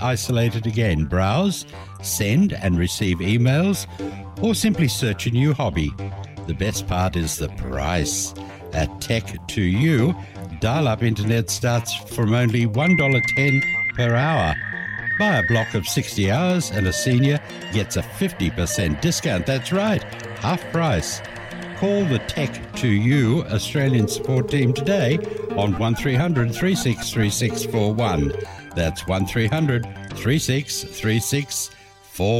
isolated again. Browse, send and receive emails, or simply search a new hobby. The best part is the price. At Tech2U, dial-up internet starts from only $1.10 per hour. Buy a block of 60 hours and a senior gets a 50% discount. That's right, half price. Call the Tech2U Australian support team today on 1300 363641. That's 1300 363641.